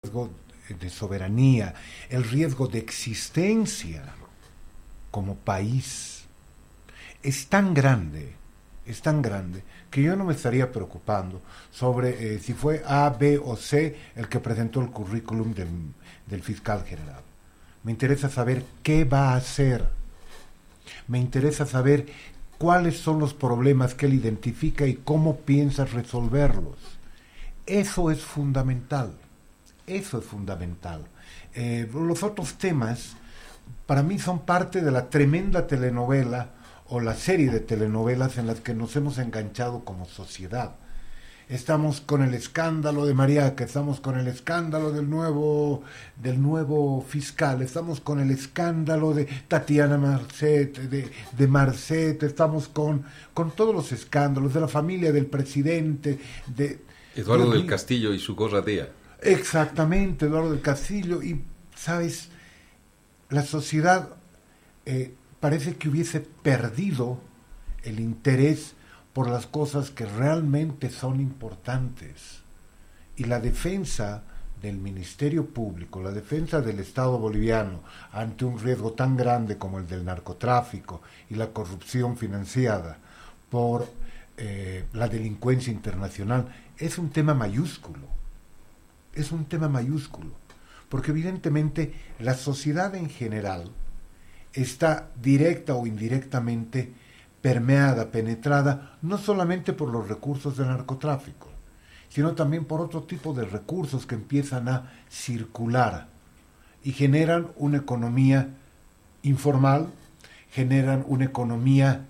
riesgo de soberanía, el riesgo de existencia como país es tan grande, que yo no me estaría preocupando sobre si fue A, B o C el que presentó el currículum del fiscal general. Me interesa saber qué va a hacer, me interesa saber cuáles son los problemas que él identifica y cómo piensa resolverlos. Eso es fundamental. Eso es fundamental. Los otros temas, para mí, son parte de la tremenda telenovela o la serie de telenovelas en las que nos hemos enganchado como sociedad. Estamos con el escándalo de Mariaca, estamos con el escándalo del nuevo fiscal, estamos con el escándalo de Tatiana Marcet, de Marcet, estamos con todos los escándalos de la familia del presidente, de Eduardo del Castillo y su gorradía. Exactamente, Eduardo del Castillo. Y, ¿sabes? La sociedad parece que hubiese perdido el interés por las cosas que realmente son importantes. Y la defensa del Ministerio Público, la defensa del Estado boliviano ante un riesgo tan grande como el del narcotráfico y la corrupción financiada por la delincuencia internacional, es un tema mayúsculo. Es un tema mayúsculo, porque evidentemente la sociedad en general está directa o indirectamente permeada, penetrada, no solamente por los recursos del narcotráfico, sino también por otro tipo de recursos que empiezan a circular y generan una economía informal, generan una economía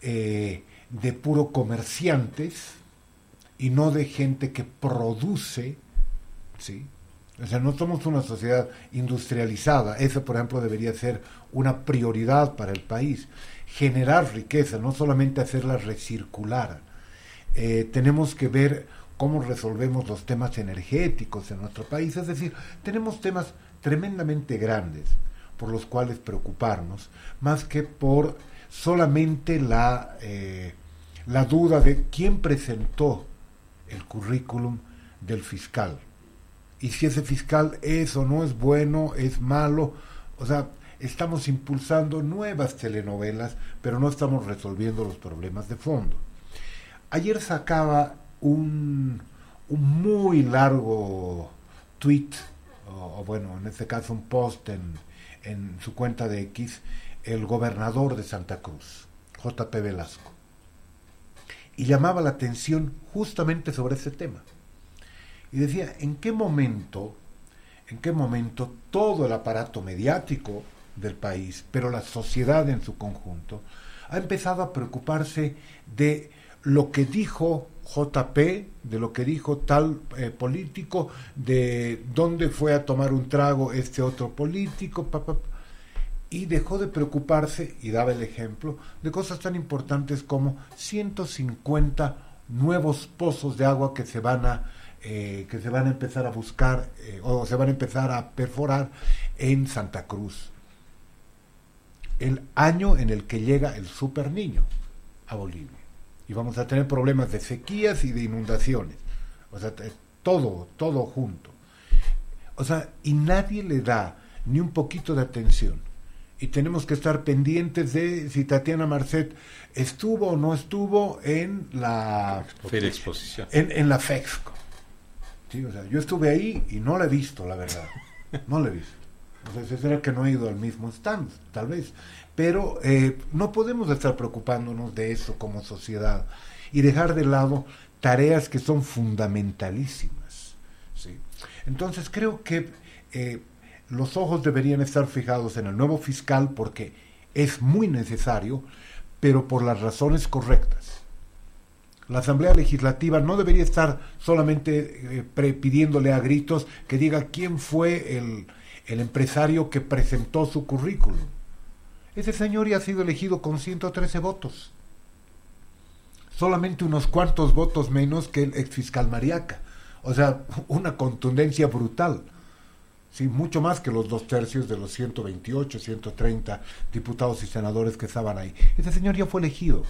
de puro comerciantes y no de gente que produce, ¿sí? O sea, no somos una sociedad industrializada. Eso, por ejemplo, debería ser una prioridad para el país. Generar riqueza, no solamente hacerla recircular. Tenemos que ver cómo resolvemos los temas energéticos en nuestro país. Es decir, tenemos temas tremendamente grandes por los cuales preocuparnos, más que por solamente la duda de quién presentó el currículum del fiscal. Y si ese fiscal es o no es bueno, es malo. O sea, estamos impulsando nuevas telenovelas, pero no estamos resolviendo los problemas de fondo. Ayer sacaba un muy largo tweet, o bueno, en este caso un post en su cuenta de X, el gobernador de Santa Cruz, J.P. Velasco, y llamaba la atención justamente sobre ese tema. Y decía, ¿en qué momento todo el aparato mediático del país, pero la sociedad en su conjunto, ha empezado a preocuparse de lo que dijo JP, de lo que dijo tal político, de dónde fue a tomar un trago este otro político, y dejó de preocuparse, y daba el ejemplo, de cosas tan importantes como 150 nuevos pozos de agua que se van a empezar a buscar o se van a empezar a perforar en Santa Cruz, el año en el que llega el Super Niño a Bolivia, y vamos a tener problemas de sequías y de inundaciones, o sea, todo junto, o sea, y nadie le da ni un poquito de atención, y tenemos que estar pendientes de si Tatiana Marcet estuvo o no estuvo en la Exposición. En la FEXCO. Sí, o sea, yo estuve ahí y no la he visto, la verdad. No la he visto. O sea, será que no he ido al mismo stand, tal vez. Pero no podemos estar preocupándonos de eso como sociedad y dejar de lado tareas que son fundamentalísimas. ¿Sí? Entonces creo que los ojos deberían estar fijados en el nuevo fiscal porque es muy necesario, pero por las razones correctas. La Asamblea Legislativa no debería estar solamente pidiéndole a gritos que diga quién fue el empresario que presentó su currículum. Ese señor ya ha sido elegido con 113 votos. Solamente unos cuantos votos menos que el exfiscal Mariaca. O sea, una contundencia brutal. Sí, mucho más que los 2/3 de los 128, 130 diputados y senadores que estaban ahí. Ese señor ya fue elegido.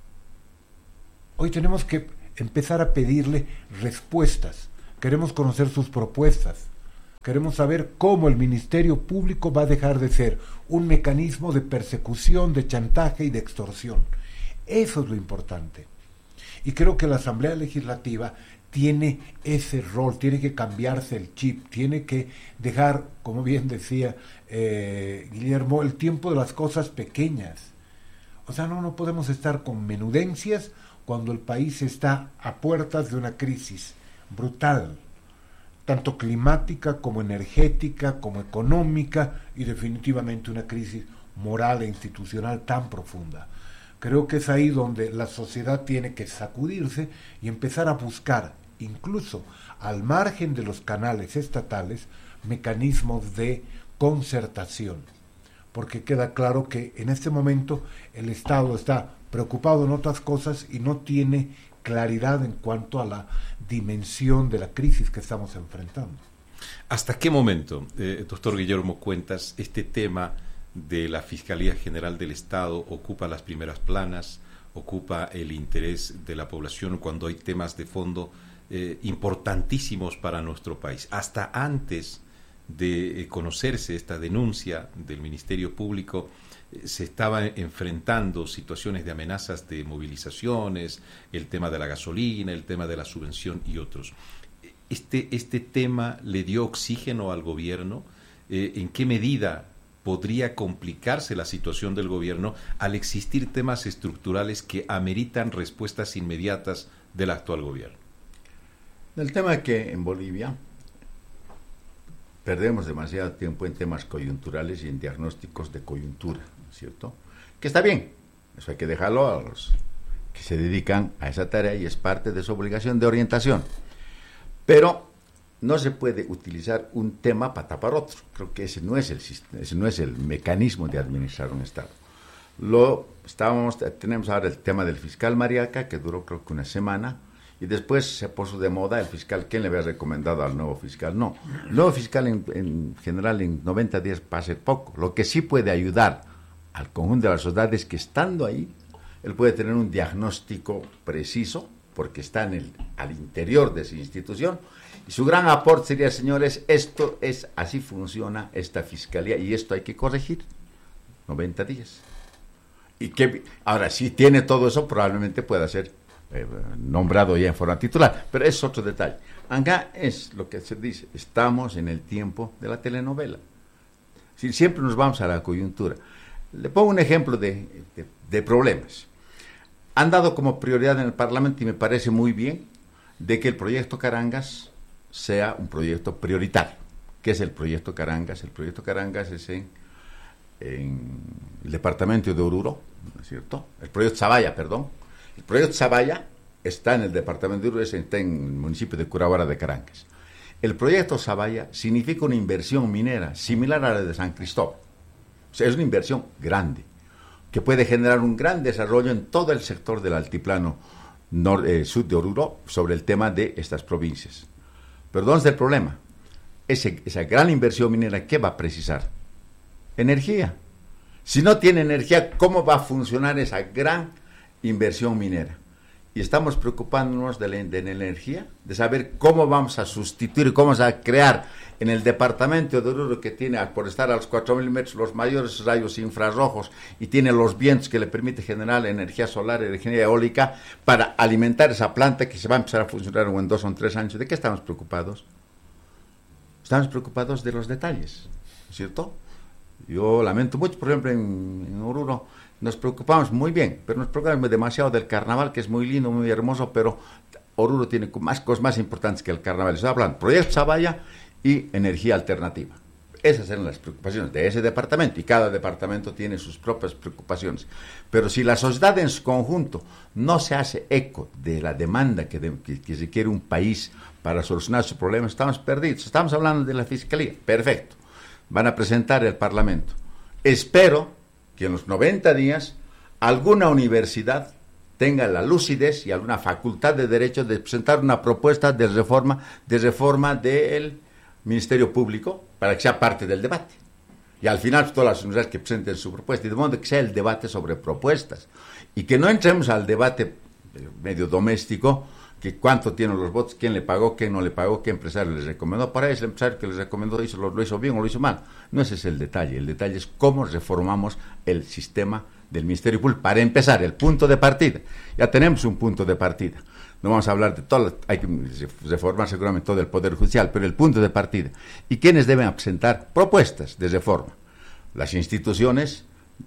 Hoy tenemos que empezar a pedirle respuestas. Queremos conocer sus propuestas. Queremos saber cómo el Ministerio Público va a dejar de ser un mecanismo de persecución, de chantaje y de extorsión. Eso es lo importante. Y creo que la Asamblea Legislativa tiene ese rol, tiene que cambiarse el chip, tiene que dejar, como bien decía Guillermo, el tiempo de las cosas pequeñas. O sea, no podemos estar con menudencias cuando el país está a puertas de una crisis brutal, tanto climática como energética, como económica, y definitivamente una crisis moral e institucional tan profunda. Creo que es ahí donde la sociedad tiene que sacudirse y empezar a buscar, incluso al margen de los canales estatales, mecanismos de concertación. Porque queda claro que en este momento el Estado está preocupado en otras cosas y no tiene claridad en cuanto a la dimensión de la crisis que estamos enfrentando. ¿Hasta qué momento, doctor Guillermo Cuentas, este tema de la Fiscalía General del Estado ocupa las primeras planas, ocupa el interés de la población cuando hay temas de fondo importantísimos para nuestro país? Hasta antes de conocerse esta denuncia del Ministerio Público, se estaban enfrentando situaciones de amenazas de movilizaciones, el tema de la gasolina, el tema de la subvención y otros. ¿Este tema le dio oxígeno al gobierno? ¿En qué medida podría complicarse la situación del gobierno al existir temas estructurales que ameritan respuestas inmediatas del actual gobierno? El tema es que en Bolivia perdemos demasiado tiempo en temas coyunturales y en diagnósticos de coyuntura, ¿cierto? Que está bien, eso hay que dejarlo a los que se dedican a esa tarea y es parte de su obligación de orientación. Pero no se puede utilizar un tema para tapar otro. Creo que ese no es el mecanismo de administrar un Estado. Tenemos ahora el tema del fiscal Mariaca, que duró creo que una semana, y después se puso de moda el fiscal. ¿Quién le había recomendado al nuevo fiscal? No, el nuevo fiscal en general en 90 días va a ser poco. Lo que sí puede ayudar al conjunto de la sociedad es que estando ahí, él puede tener un diagnóstico preciso, porque está al interior de esa institución, y su gran aporte sería, señores, así funciona esta fiscalía, y esto hay que corregir. 90 días. Ahora, si tiene todo eso, probablemente pueda ser nombrado ya en forma titular, pero es otro detalle. Acá es lo que se dice, estamos en el tiempo de la telenovela. Si siempre nos vamos a la coyuntura. Le pongo un ejemplo de problemas. Han dado como prioridad en el Parlamento, y me parece muy bien, de que el proyecto Carangas sea un proyecto prioritario. ¿Qué es el proyecto Carangas? El proyecto Carangas es en el departamento de Oruro, ¿no es cierto? El proyecto Zabaya, perdón. El proyecto Zabaya está en el departamento de Oruro, está en el municipio de Curahuara de Carangas. El proyecto Zabaya significa una inversión minera similar a la de San Cristóbal. O sea, es una inversión grande, que puede generar un gran desarrollo en todo el sector del altiplano sur de Oruro sobre el tema de estas provincias. Pero ¿dónde está el problema? Esa gran inversión minera, ¿qué va a precisar? Energía. Si no tiene energía, ¿cómo va a funcionar esa gran inversión minera? Y estamos preocupándonos de la energía, de saber cómo vamos a sustituir, cómo vamos a crear en el departamento de Oruro, que tiene, por estar a los 4.000 metros, los mayores rayos infrarrojos y tiene los vientos que le permite generar energía solar, energía eólica, para alimentar esa planta que se va a empezar a funcionar en 2 o 3 años. ¿De qué estamos preocupados? Estamos preocupados de los detalles, ¿cierto? Yo lamento mucho, por ejemplo, en Oruro nos preocupamos muy bien, pero nos preocupamos demasiado del carnaval, que es muy lindo, muy hermoso, pero Oruro tiene cosas más importantes que el carnaval. Estoy hablando de proyecto Zabaya y energía alternativa. Esas eran las preocupaciones de ese departamento, y cada departamento tiene sus propias preocupaciones. Pero si la sociedad en su conjunto no se hace eco de la demanda que requiere un país para solucionar sus problemas, estamos perdidos. Estamos hablando de la Fiscalía. Perfecto. Van a presentar el Parlamento. Espero que en los 90 días alguna universidad tenga la lucidez y alguna facultad de derecho de presentar una propuesta de reforma del Ministerio Público para que sea parte del debate. Y al final todas las universidades que presenten su propuesta, y de modo que sea el debate sobre propuestas. Y que no entremos al debate medio doméstico que cuánto tienen los votos, quién le pagó, quién no le pagó, qué empresario les recomendó. Para eso el empresario que les recomendó lo hizo bien o lo hizo mal. No ese es el detalle es cómo reformamos el sistema del Ministerio Público. Para empezar, el punto de partida. Ya tenemos un punto de partida. No vamos a hablar de todo, hay que reformar seguramente todo el Poder Judicial, pero el punto de partida. ¿Y quiénes deben presentar propuestas de reforma? Las instituciones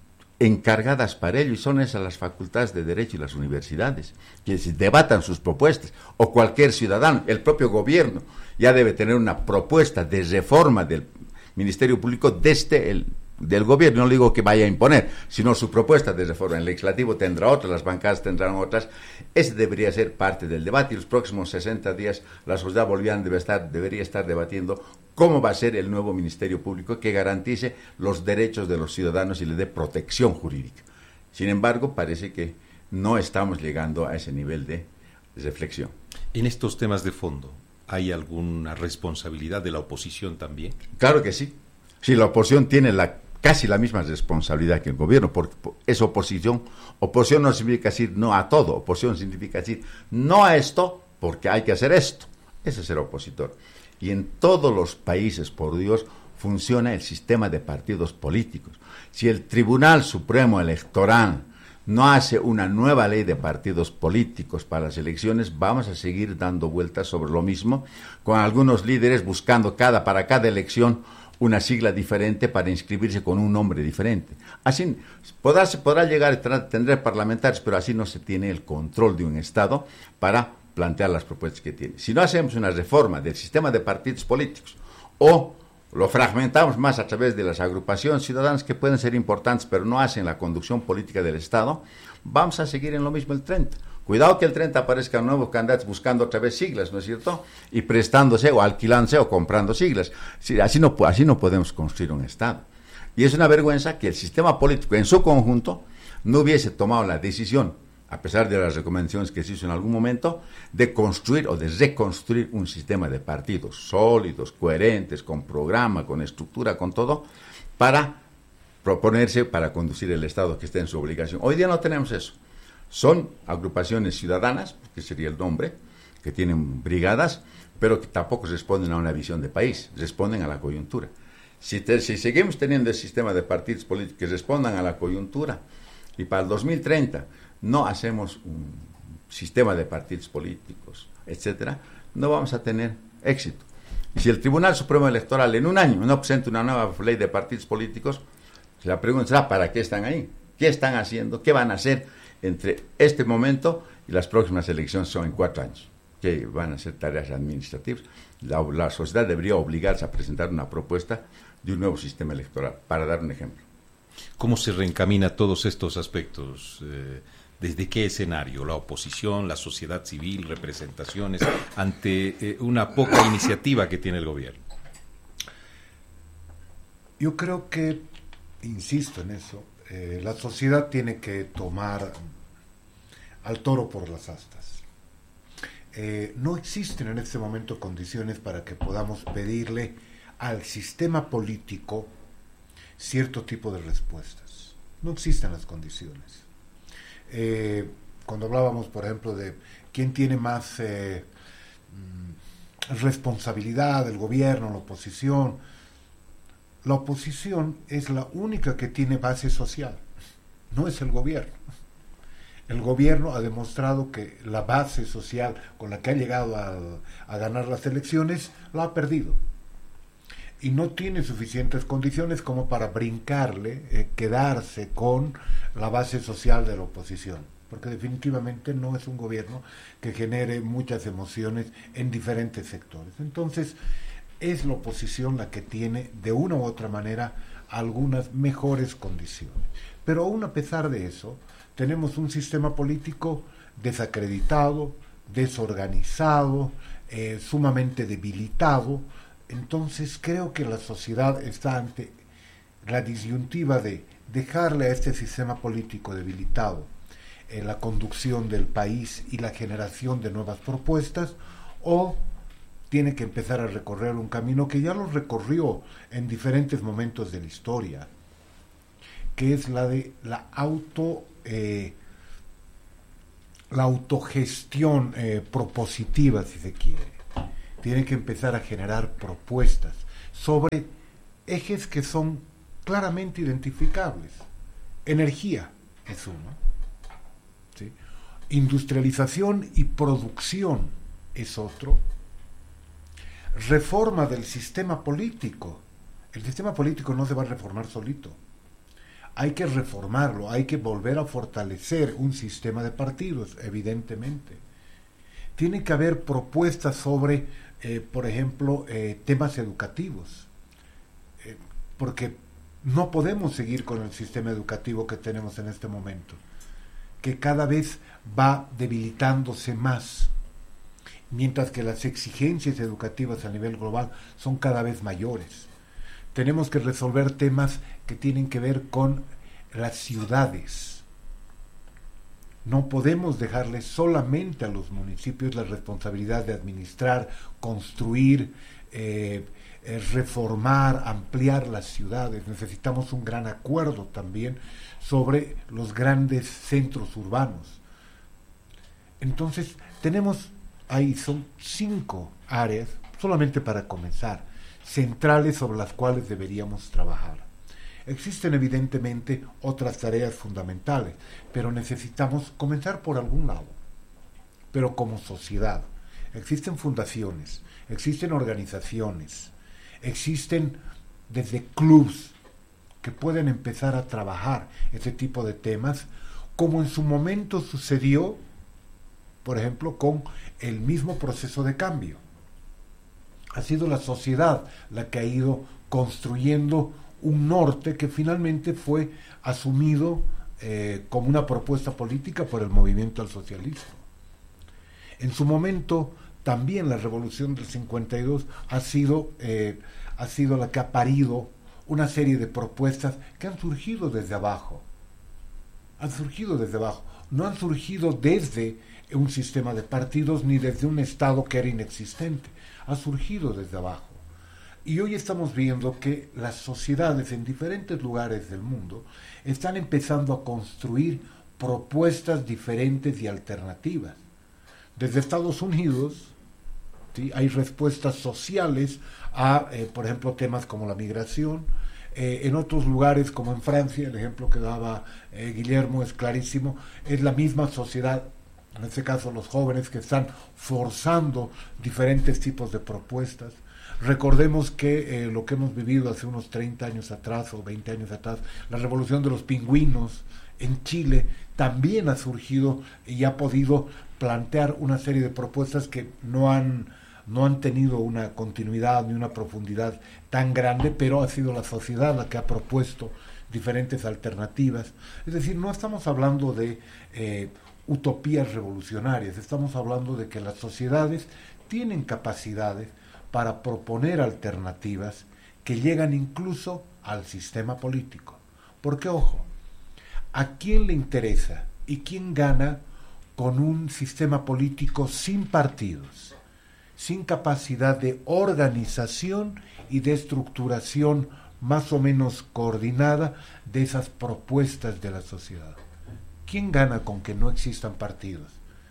encargadas para ello, y son esas las facultades de Derecho y las universidades, que se debatan sus propuestas, o cualquier ciudadano, el propio gobierno, ya debe tener una propuesta de reforma del Ministerio Público desde del gobierno. No digo que vaya a imponer, sino su propuesta de reforma. El legislativo tendrá otras, las bancadas tendrán otras. Ese debería ser parte del debate, y los próximos 60 días la sociedad boliviana debería estar debatiendo cómo va a ser el nuevo Ministerio Público que garantice los derechos de los ciudadanos y le dé protección jurídica. Sin embargo, parece que no estamos llegando a ese nivel de reflexión. En estos temas de fondo, ¿hay alguna responsabilidad de la oposición también? Claro que sí. Sí, la oposición tiene casi la misma responsabilidad que el gobierno, porque es oposición. Oposición no significa decir no a todo, oposición significa decir no a esto porque hay que hacer esto. Ese es el opositor. Y en todos los países, por Dios, funciona el sistema de partidos políticos. Si el Tribunal Supremo Electoral no hace una nueva ley de partidos políticos para las elecciones, vamos a seguir dando vueltas sobre lo mismo, con algunos líderes buscando para cada elección una sigla diferente para inscribirse con un nombre diferente. Así podrá llegar a tener parlamentarios, pero así no se tiene el control de un Estado para plantear las propuestas que tiene. Si no hacemos una reforma del sistema de partidos políticos o lo fragmentamos más a través de las agrupaciones ciudadanas que pueden ser importantes pero no hacen la conducción política del Estado, vamos a seguir en lo mismo el 30. Cuidado que el 30 aparezcan nuevos candidatos buscando otra vez siglas, ¿no es cierto? Y prestándose o alquilándose o comprando siglas. Sí, así no podemos construir un Estado. Y es una vergüenza que el sistema político en su conjunto no hubiese tomado la decisión, a pesar de las recomendaciones que se hizo en algún momento, de construir o de reconstruir un sistema de partidos sólidos, coherentes, con programa, con estructura, con todo, para proponerse, para conducir el Estado que esté en su obligación. Hoy día no tenemos eso. Son agrupaciones ciudadanas, que sería el nombre, que tienen brigadas, pero que tampoco responden a una visión de país, responden a la coyuntura. Si seguimos teniendo el sistema de partidos políticos que respondan a la coyuntura, y para el 2030 no hacemos un sistema de partidos políticos, etcétera, no vamos a tener éxito. Y si el Tribunal Supremo Electoral en un año no presenta una nueva ley de partidos políticos, la pregunta será, ¿para qué están ahí? ¿Qué están haciendo? ¿Qué van a hacer entre este momento y las próximas elecciones? Son en 4 años, que van a ser tareas administrativas? La sociedad debería obligarse a presentar una propuesta de un nuevo sistema electoral, para dar un ejemplo. ¿Cómo se reencamina todos estos aspectos? ¿Desde qué escenario? ¿La oposición, la sociedad civil, representaciones, ante una poca iniciativa que tiene el gobierno? Yo creo que, insisto en eso, la sociedad tiene que tomar al toro por las astas. No existen en este momento condiciones para que podamos pedirle al sistema político cierto tipo de respuestas. No existen las condiciones. Cuando hablábamos, por ejemplo, de quién tiene más responsabilidad, el gobierno, la oposición es la única que tiene base social, no es el gobierno. El gobierno ha demostrado que la base social con la que ha llegado a ganar las elecciones la ha perdido. Y no tiene suficientes condiciones como para brincarle, quedarse con la base social de la oposición, porque definitivamente no es un gobierno que genere muchas emociones en diferentes sectores. Entonces, es la oposición la que tiene, de una u otra manera, algunas mejores condiciones. Pero aún a pesar de eso, tenemos un sistema político desacreditado, desorganizado, sumamente debilitado. Entonces creo que la sociedad está ante la disyuntiva de dejarle a este sistema político debilitado la conducción del país y la generación de nuevas propuestas, o tiene que empezar a recorrer un camino que ya lo recorrió en diferentes momentos de la historia, que es la de la la autogestión propositiva, si se quiere. Tiene que empezar a generar propuestas sobre ejes que son claramente identificables. Energía es uno, ¿sí? Industrialización y producción es otro. Reforma del sistema político. El sistema político no se va a reformar solito. Hay que reformarlo, hay que volver a fortalecer un sistema de partidos, evidentemente. Tiene que haber propuestas sobre, por ejemplo, temas educativos, porque no podemos seguir con el sistema educativo que tenemos en este momento, que cada vez va debilitándose más, mientras que las exigencias educativas a nivel global son cada vez mayores. Tenemos que resolver temas que tienen que ver con las ciudades. No podemos dejarle solamente a los municipios la responsabilidad de administrar, construir, reformar, ampliar las ciudades. Necesitamos un gran acuerdo también sobre los grandes centros urbanos. Entonces, tenemos ahí, son 5 áreas, solamente para comenzar, centrales sobre las cuales deberíamos trabajar. Existen evidentemente otras tareas fundamentales, pero necesitamos comenzar por algún lado. Pero como sociedad, existen fundaciones, existen organizaciones, existen desde clubs que pueden empezar a trabajar ese tipo de temas, como en su momento sucedió, por ejemplo, con el mismo proceso de cambio. Ha sido la sociedad la que ha ido construyendo un norte que finalmente fue asumido como una propuesta política por el movimiento al socialismo. En su momento, también la revolución del 52 ha sido la que ha parido una serie de propuestas que han surgido desde abajo. No han surgido desde un sistema de partidos ni desde un Estado que era inexistente. Ha surgido desde abajo. Y hoy estamos viendo que las sociedades en diferentes lugares del mundo están empezando a construir propuestas diferentes y alternativas. Desde Estados Unidos, ¿sí?, hay respuestas sociales a, por ejemplo, temas como la migración. En otros lugares, como en Francia, el ejemplo que daba Guillermo es clarísimo, es la misma sociedad, en este caso los jóvenes, que están forzando diferentes tipos de propuestas. Recordemos que lo que hemos vivido hace unos 30 años atrás o 20 años atrás, la revolución de los pingüinos en Chile, también ha surgido y ha podido plantear una serie de propuestas que no han tenido una continuidad ni una profundidad tan grande, pero ha sido la sociedad la que ha propuesto diferentes alternativas. Es decir, no estamos hablando de utopías revolucionarias, estamos hablando de que las sociedades tienen capacidades para proponer alternativas que llegan incluso al sistema político. Porque, ojo, ¿a quién le interesa y quién gana con un sistema político sin partidos, sin capacidad de organización y de estructuración más o menos coordinada de esas propuestas de la sociedad? ¿Quién gana con que no existan partidos?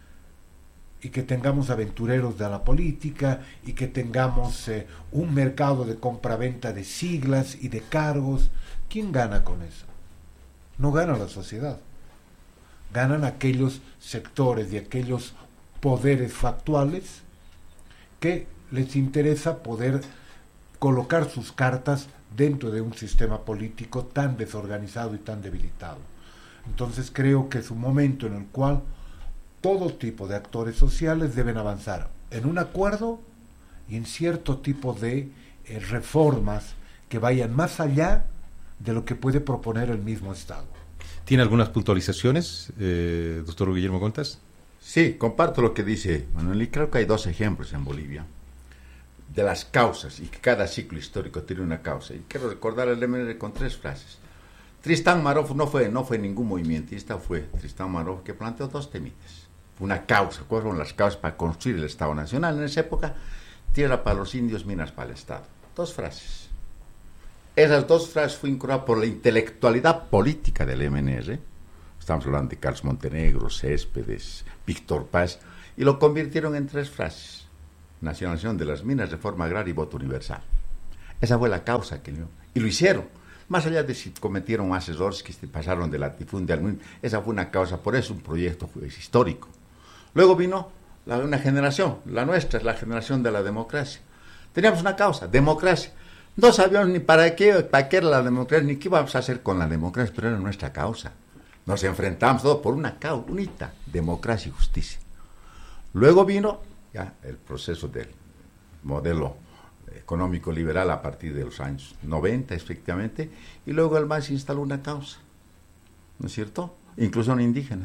Y que tengamos aventureros de la política y que tengamos un mercado de compra-venta de siglas y de cargos. ¿Quién gana con eso? No gana la sociedad. Ganan aquellos sectores y aquellos poderes factuales que les interesa poder colocar sus cartas dentro de un sistema político tan desorganizado y tan debilitado. Entonces creo que es un momento en el cual todo tipo de actores sociales deben avanzar en un acuerdo y en cierto tipo de reformas que vayan más allá de lo que puede proponer el mismo Estado. ¿Tiene algunas puntualizaciones, doctor Guillermo Contas? Sí, comparto lo que dice Manuel, y creo que hay 2 ejemplos en Bolivia de las causas, y que cada ciclo histórico tiene una causa. Y quiero recordar el MNR con 3 frases. Tristán Marov no fue ningún movimentista, fue Tristán Marov que planteó 2 temitas. Una causa, ¿cuáles fueron las causas para construir el Estado Nacional? En esa época, tierra para los indios, minas para el Estado. 2 frases. Esas 2 frases fue incorporadas por la intelectualidad política del MNR, Estamos hablando de Carlos Montenegro, Céspedes, Víctor Paz, y lo convirtieron en 3 frases: nacionalización de las minas, reforma agraria y voto universal. Esa fue la causa y lo hicieron. Más allá de si cometieron más errores que se pasaron de latifundio al mundo, esa fue una causa, por eso un proyecto histórico. Luego vino una generación, la nuestra es la generación de la democracia. Teníamos una causa, democracia. No sabíamos ni para qué era la democracia, ni qué íbamos a hacer con la democracia, pero era nuestra causa. Nos enfrentamos todos por una causa, unita, democracia y justicia. Luego vino ya el proceso del modelo económico liberal a partir de los años 90, efectivamente, y luego el MAS instaló una causa, ¿no es cierto? Inclusión indígena.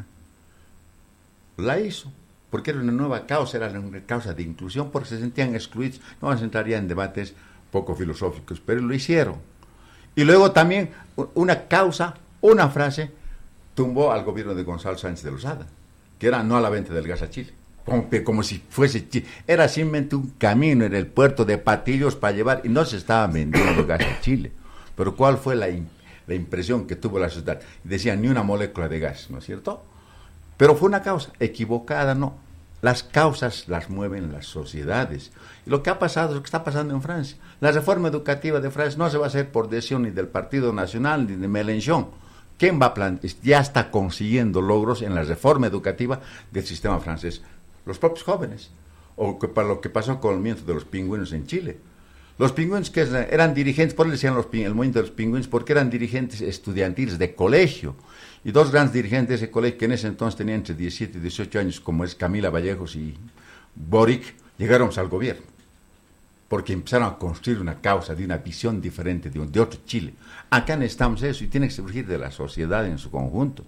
La hizo, porque era una nueva causa, era una causa de inclusión, porque se sentían excluidos. No vamos a entrar ya en debates poco filosóficos, pero lo hicieron. Y luego también una causa, una frase, tumbó al gobierno de Gonzalo Sánchez de Lozada, que era no a la venta del gas a Chile. Como si fuese Chile. Era simplemente un camino en el puerto de Patillos para llevar, y no se estaba vendiendo gas a Chile. Pero ¿cuál fue la impresión que tuvo la sociedad? Decían, ni una molécula de gas, ¿no es cierto? Pero fue una causa equivocada, no. Las causas las mueven las sociedades. Y lo que ha pasado es lo que está pasando en Francia. La reforma educativa de Francia no se va a hacer por decisión ni del Partido Nacional ni de Mélenchon. ¿Quién va a plantear? Ya está consiguiendo logros en la reforma educativa del sistema francés. Los propios jóvenes, o para lo que pasó con el movimiento de los pingüinos en Chile. Los pingüinos que eran dirigentes, por eso decían el movimiento de los pingüinos, porque eran dirigentes estudiantiles de colegio, y 2 grandes dirigentes de ese colegio, que en ese entonces tenían entre 17 y 18 años, como es Camila Vallejos y Boric, llegaron al gobierno, porque empezaron a construir una causa de una visión diferente de otro Chile. Acá necesitamos eso, y tiene que surgir de la sociedad en su conjunto.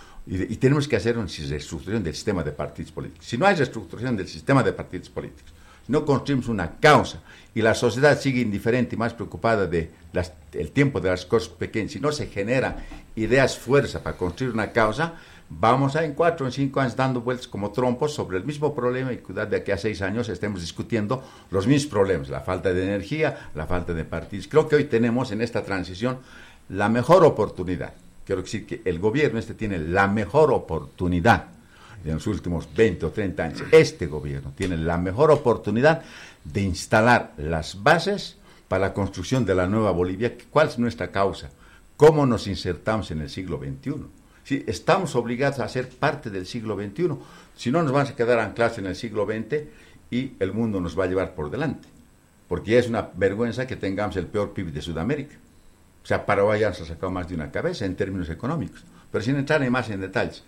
Y tenemos que hacer una reestructuración del sistema de partidos políticos. Si no hay reestructuración del sistema de partidos políticos, si no construimos una causa y la sociedad sigue indiferente y más preocupada del tiempo de las cosas pequeñas, si no se generan ideas fuerza para construir una causa, vamos a en 4 o 5 años dando vueltas como trompos sobre el mismo problema, y cuidado de aquí a 6 años estemos discutiendo los mismos problemas, la falta de energía, la falta de partidos. Creo que hoy tenemos en esta transición la mejor oportunidad. Quiero decir que el gobierno tiene la mejor oportunidad en los últimos 20 o 30 años. Este gobierno tiene la mejor oportunidad de instalar las bases para la construcción de la nueva Bolivia. ¿Cuál es nuestra causa? ¿Cómo nos insertamos en el siglo XXI? Sí, estamos obligados a ser parte del siglo XXI. Si no, nos vamos a quedar anclados en el siglo XX y el mundo nos va a llevar por delante. Porque es una vergüenza que tengamos el peor PIB de Sudamérica. O sea, Paraguay ya se ha sacado más de una cabeza en términos económicos. Pero sin entrar más en detalles,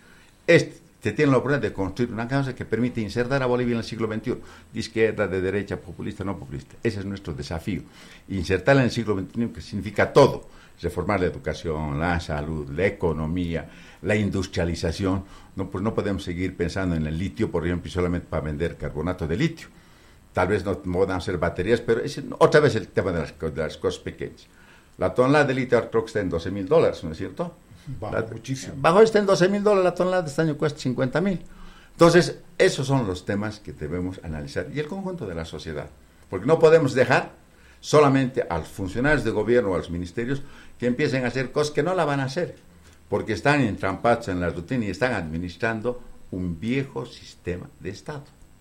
se tiene la oportunidad de construir una causa que permite insertar a Bolivia en el siglo XXI. De izquierda, de derecha, populista, no populista. Ese es nuestro desafío. Insertarla en el siglo XXI, que significa todo. Reformar la educación, la salud, la economía, la industrialización. No, pues no podemos seguir pensando en el litio, por ejemplo, solamente para vender carbonato de litio. Tal vez no podamos hacer baterías, pero es otra vez el tema de las cosas pequeñas. La tonelada de litio creo que está en $12,000, ¿no es cierto? Muchísimo. Bajo está en $12,000, la tonelada este año cuesta $50,000. Entonces, esos son los temas que debemos analizar, y el conjunto de la sociedad. Porque no podemos dejar solamente a los funcionarios de gobierno o a los ministerios que empiecen a hacer cosas que no la van a hacer, porque están entrampados en la rutina y están administrando un viejo sistema de Estado.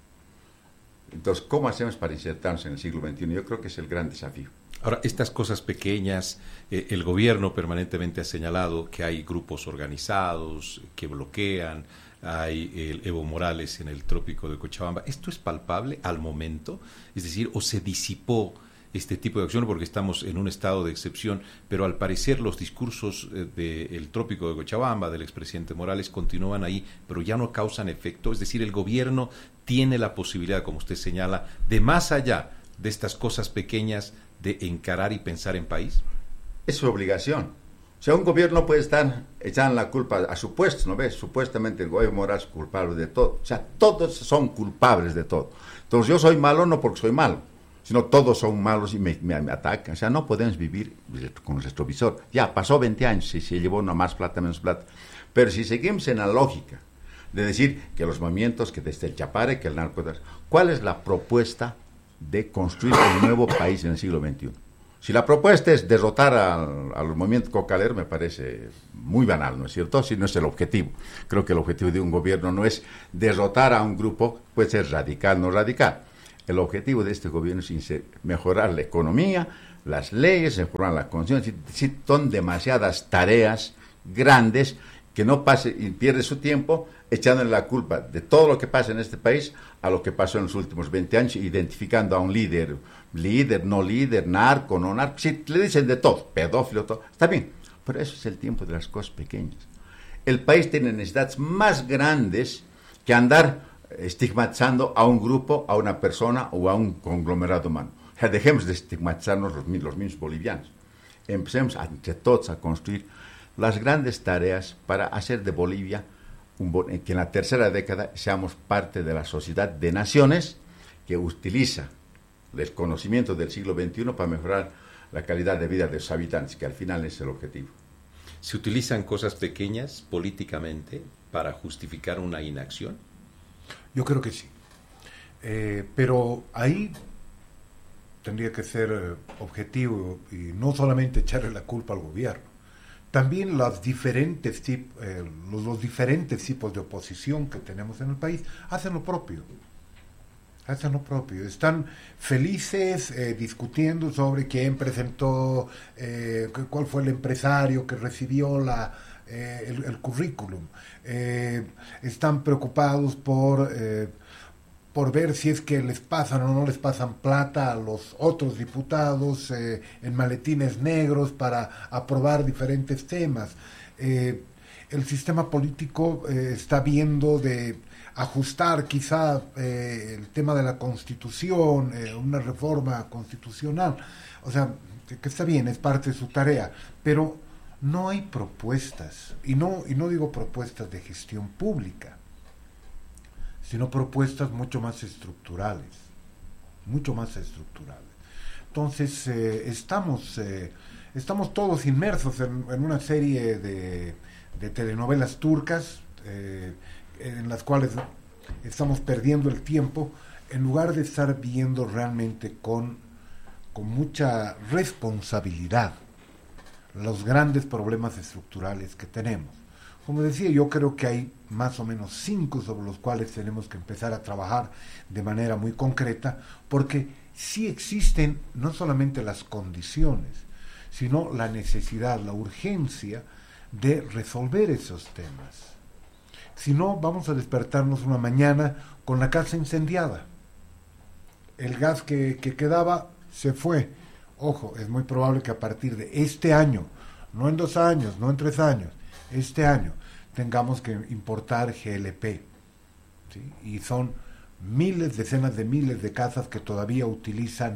Entonces, ¿cómo hacemos para insertarnos en el siglo XXI? Yo creo que es el gran desafío. Ahora, estas cosas pequeñas, el gobierno permanentemente ha señalado que hay grupos organizados que bloquean, hay el Evo Morales en el trópico de Cochabamba. ¿Esto es palpable al momento? Es decir, ¿o se disipó este tipo de acción porque estamos en un estado de excepción? Pero al parecer los discursos del trópico de Cochabamba, del expresidente Morales, continúan ahí, pero ya no causan efecto. Es decir, el gobierno tiene la posibilidad, como usted señala, de más allá de estas cosas pequeñas, de encarar y pensar en país. Es su obligación. O sea, un gobierno puede estar echando la culpa a supuestos, ¿no ves? Supuestamente el gobierno Morales es culpable de todo. O sea, todos son culpables de todo. Entonces yo soy malo no porque soy malo, sino todos son malos y me atacan. O sea, no podemos vivir con el retrovisor. Ya, pasó 20 años, si se llevó una más plata, menos plata. Pero si seguimos en la lógica de decir que los movimientos, que desde el Chapare, que el narcotráfico, ¿cuál es la propuesta de construir un nuevo país en el siglo XXI? O Si la propuesta es derrotar al movimiento cocalero, me parece muy banal, ¿no es cierto? Si no es el objetivo. Creo que el objetivo de un gobierno no es derrotar a un grupo, puede ser radical, no radical. El objetivo de este gobierno es mejorar la economía, las leyes, mejorar la constitución. Son demasiadas tareas grandes que no pase y pierde su tiempo echándole la culpa de todo lo que pasa en este país a lo que pasó en los últimos 20 años, identificando a un líder, no líder, narco, no narco. Sí, le dicen de todo, pedófilo, todo. Está bien, pero eso es el tiempo de las cosas pequeñas. El país tiene necesidades más grandes que andar estigmatizando a un grupo, a una persona o a un conglomerado humano. O sea, dejemos de estigmatizarnos los mismos bolivianos. Empecemos entre todos a construir las grandes tareas para hacer de Bolivia que en la tercera década seamos parte de la sociedad de naciones que utiliza el conocimiento del siglo XXI para mejorar la calidad de vida de sus habitantes, que al final es el objetivo. ¿Se utilizan cosas pequeñas políticamente para justificar una inacción? Yo creo que sí. Pero ahí tendría que ser objetivo y no solamente echarle la culpa al gobierno. También los diferentes tipos de oposición que tenemos en el país hacen lo propio. Están felices discutiendo sobre quién presentó, cuál fue el empresario que recibió el currículum. Están preocupados por ver si es que les pasan o no les pasan plata a los otros diputados en maletines negros para aprobar diferentes temas. El sistema político está viendo de ajustar quizá el tema de la Constitución, una reforma constitucional. O sea, que está bien, es parte de su tarea, pero no hay propuestas, y no digo propuestas de gestión pública, sino propuestas mucho más estructurales. Entonces, estamos todos inmersos en una serie de telenovelas turcas en las cuales estamos perdiendo el tiempo, en lugar de estar viendo realmente con mucha responsabilidad los grandes problemas estructurales que tenemos. Como decía, yo creo que hay más o menos 5 sobre los cuales tenemos que empezar a trabajar de manera muy concreta, porque sí existen no solamente las condiciones, sino la necesidad, la urgencia de resolver esos temas. Si no, vamos a despertarnos una mañana con la casa incendiada. El gas que quedaba se fue. Ojo, es muy probable que a partir de este año, no en 2 años, no en 3 años, este año tengamos que importar GLP, ¿sí? Y son decenas de miles de casas que todavía utilizan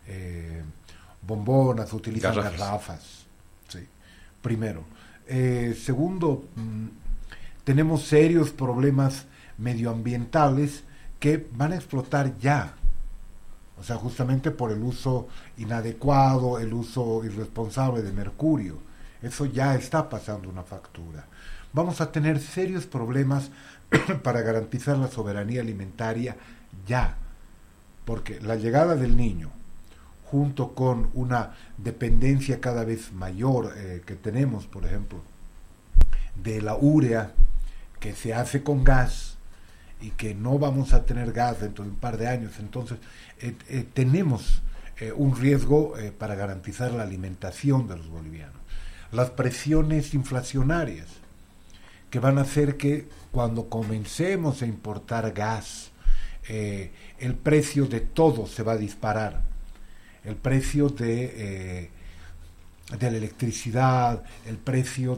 bombonas, utilizan garrafas, ¿sí? Primero. Segundo, tenemos serios problemas medioambientales que van a explotar ya. O sea, justamente por el uso inadecuado, el uso irresponsable de mercurio. Eso ya está pasando una factura. Vamos a tener serios problemas para garantizar la soberanía alimentaria ya. Porque la llegada del Niño, junto con una dependencia cada vez mayor que tenemos, por ejemplo, de la urea, que se hace con gas, y que no vamos a tener gas dentro de un par de años. Entonces, tenemos un riesgo para garantizar la alimentación de los bolivianos. Las presiones inflacionarias que van a hacer que cuando comencemos a importar gas, el precio de todo se va a disparar. El precio de la electricidad, el precio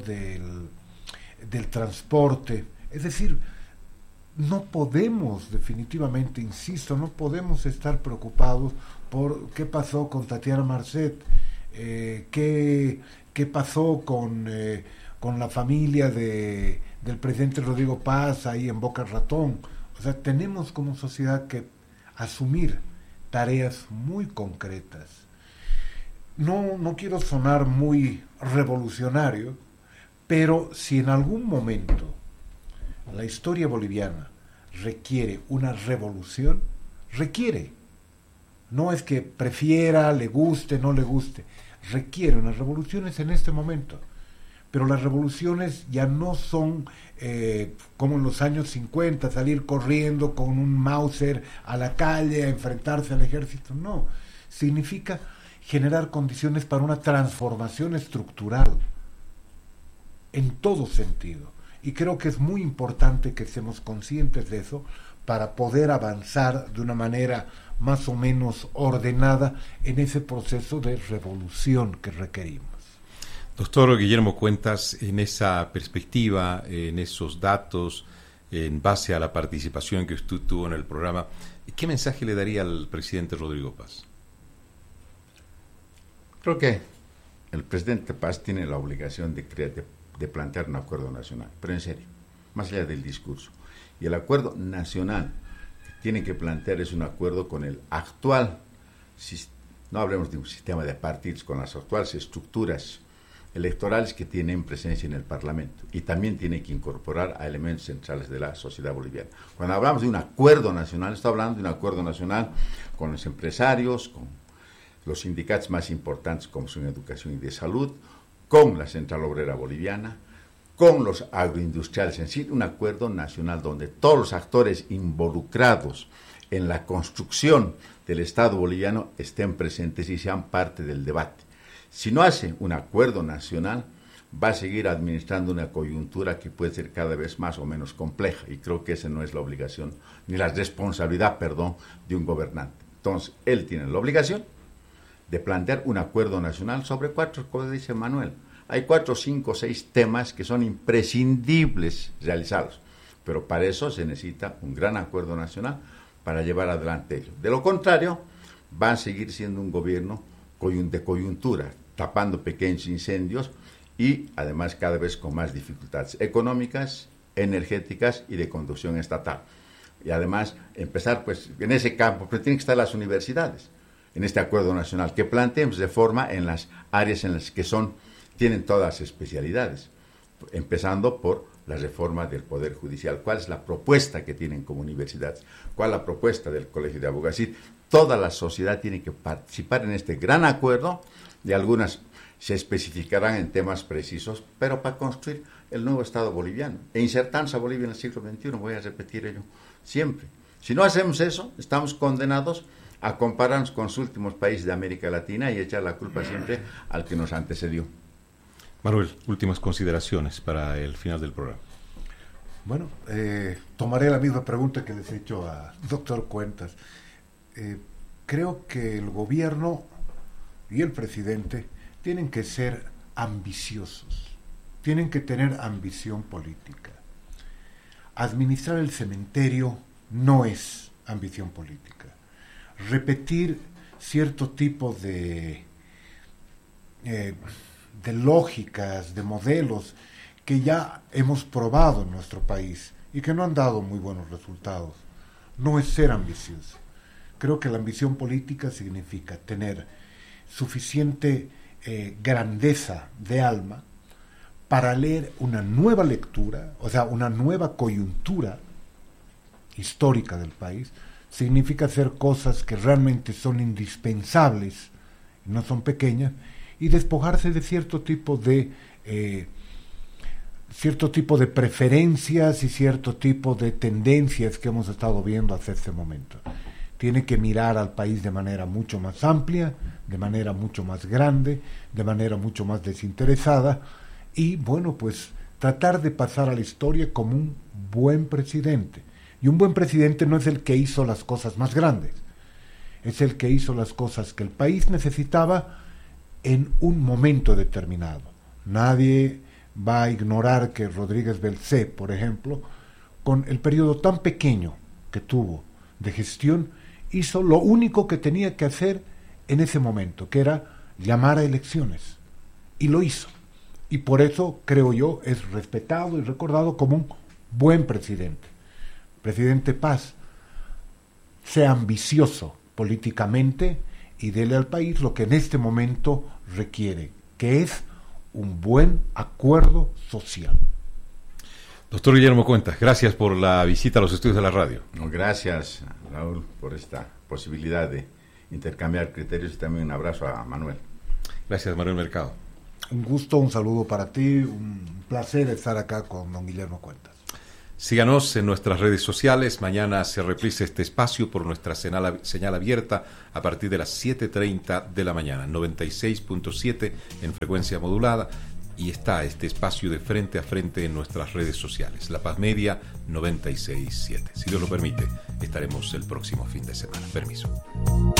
del transporte. Es decir, no podemos, definitivamente, insisto, no podemos estar preocupados por qué pasó con Tatiana Marcet, qué pasó con la familia del presidente Rodrigo Paz ahí en Boca Ratón. O sea, tenemos como sociedad que asumir tareas muy concretas. No quiero sonar muy revolucionario, pero si en algún momento la historia boliviana requiere una revolución, requiere No es que prefiera, le guste, no le guste. Requiere unas revoluciones en este momento. Pero las revoluciones ya no son como en los años 50, salir corriendo con un Mauser a la calle a enfrentarse al ejército. No, significa generar condiciones para una transformación estructural en todo sentido. Y creo que es muy importante que estemos conscientes de eso para poder avanzar de una manera más o menos ordenada en ese proceso de revolución que requerimos. Doctor Guillermo Cuentas, en esa perspectiva, en esos datos, en base a la participación que usted tuvo en el programa, ¿qué mensaje le daría al presidente Rodrigo Paz? Creo que el presidente Paz tiene la obligación de plantear un acuerdo nacional, pero en serio, más allá del discurso. Y el acuerdo nacional que tiene que plantear es un acuerdo con el actual, no hablemos de un sistema de partidos, con las actuales estructuras electorales que tienen presencia en el Parlamento, y también tiene que incorporar a elementos centrales de la sociedad boliviana. Cuando hablamos de un acuerdo nacional, está hablando de un acuerdo nacional con los empresarios, con los sindicatos más importantes como son Educación y de Salud, con la Central Obrera Boliviana, con los agroindustriales en sí, un acuerdo nacional donde todos los actores involucrados en la construcción del Estado boliviano estén presentes y sean parte del debate. Si no hace un acuerdo nacional, va a seguir administrando una coyuntura que puede ser cada vez más o menos compleja, y creo que esa no es la obligación, ni la responsabilidad, de un gobernante. Entonces, él tiene la obligación de plantear un acuerdo nacional sobre 4, como dice Manuel. Hay 4, 5, 6 temas que son imprescindibles realizarlos, pero para eso se necesita un gran acuerdo nacional para llevar adelante ello. De lo contrario, va a seguir siendo un gobierno de coyuntura, tapando pequeños incendios y además cada vez con más dificultades económicas, energéticas y de conducción estatal. Y además empezar pues en ese campo, pero tienen que estar las universidades en este acuerdo nacional, que planteemos de forma en las áreas en las que tienen todas las especialidades, empezando por la reforma del Poder Judicial. ¿Cuál es la propuesta que tienen como universidades? ¿Cuál es la propuesta del Colegio de Abogados? Es decir, toda la sociedad tiene que participar en este gran acuerdo, y algunas se especificarán en temas precisos, pero para construir el nuevo Estado boliviano e insertarse a Bolivia en el siglo XXI. Voy a repetir ello siempre. Si no hacemos eso, estamos condenados a compararnos con los últimos países de América Latina y echar la culpa siempre al que nos antecedió. Manuel, últimas consideraciones para el final del programa. Bueno, tomaré la misma pregunta que les he hecho a doctor Cuentas. Creo que el gobierno y el presidente tienen que ser ambiciosos, tienen que tener ambición política. Administrar el cementerio no es ambición política. Repetir cierto tipo de lógicas, de modelos que ya hemos probado en nuestro país y que no han dado muy buenos resultados, no es ser ambicioso. Creo que la ambición política significa tener suficiente grandeza de alma para leer una nueva lectura, o sea, una nueva coyuntura histórica del país. Significa hacer cosas que realmente son indispensables, no son pequeñas, y despojarse de cierto tipo de preferencias y cierto tipo de tendencias que hemos estado viendo hasta este momento. Tiene que mirar al país de manera mucho más amplia, de manera mucho más grande, de manera mucho más desinteresada, y bueno, pues tratar de pasar a la historia como un buen presidente. Y un buen presidente no es el que hizo las cosas más grandes, es el que hizo las cosas que el país necesitaba en un momento determinado. Nadie va a ignorar que Rodríguez Belcé, por ejemplo, con el periodo tan pequeño que tuvo de gestión, hizo lo único que tenía que hacer en ese momento, que era llamar a elecciones, y lo hizo. Y por eso, creo yo, es respetado y recordado como un buen presidente. Presidente Paz, sea ambicioso políticamente y dele al país lo que en este momento requiere, que es un buen acuerdo social. Doctor Guillermo Cuentas, gracias por la visita a los estudios de la radio. Gracias, Raúl, por esta posibilidad de intercambiar criterios, y también un abrazo a Manuel. Gracias, Manuel Mercado. Un gusto, un saludo para ti, un placer estar acá con don Guillermo Cuentas. Síganos en nuestras redes sociales. Mañana se reprisa este espacio por nuestra señal abierta a partir de las 7:30 de la mañana, 96.7 en frecuencia modulada. Y está este espacio de frente a frente en nuestras redes sociales. La Paz Media 96.7. Si Dios lo permite, estaremos el próximo fin de semana. Permiso.